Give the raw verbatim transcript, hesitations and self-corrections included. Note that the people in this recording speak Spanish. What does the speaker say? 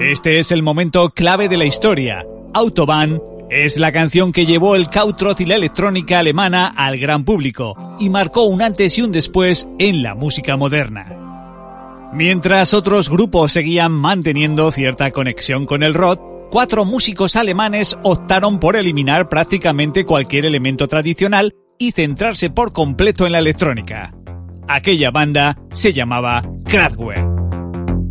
Este es el momento clave de la historia. Autobahn es la canción que llevó el Krautrock y la electrónica alemana al gran público y marcó un antes y un después en la música moderna. Mientras otros grupos seguían manteniendo cierta conexión con el rock, cuatro músicos alemanes optaron por eliminar prácticamente cualquier elemento tradicional y centrarse por completo en la electrónica. Aquella banda se llamaba Kraftwerk.